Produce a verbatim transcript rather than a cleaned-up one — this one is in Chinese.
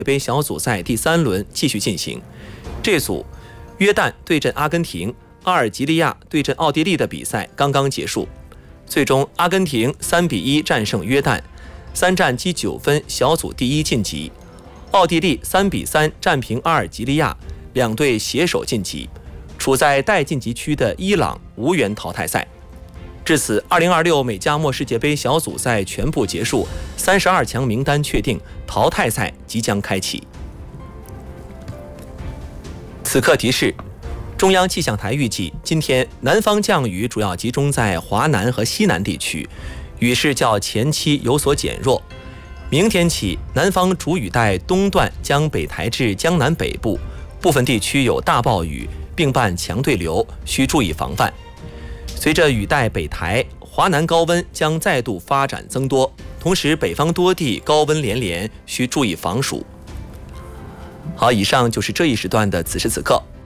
杯小组赛第三轮继续进行。这组约旦对阵阿根廷、阿尔及利亚对阵奥地利的比赛刚刚结束，最终阿根廷三比一战胜约旦，三战积九分，小组第一晋级。奥地利三比三战平阿尔及利亚，两队携手晋级。处在待晋级区的伊朗无缘淘汰赛。至此，二零二六美加墨世界杯小组赛全部结束，三十二强名单确定，淘汰赛即将开启。此刻提示：中央气象台预计，今天南方降雨主要集中在华南和西南地区，雨势较前期有所减弱。明天起，南方主雨带东段将北抬至江南北部，部分地区有大暴雨，并伴强对流，需注意防范。随着雨带北抬，华南高温将再度发展增多，同时北方多地高温连连，需注意防暑。好，以上就是这一时段的此时此刻。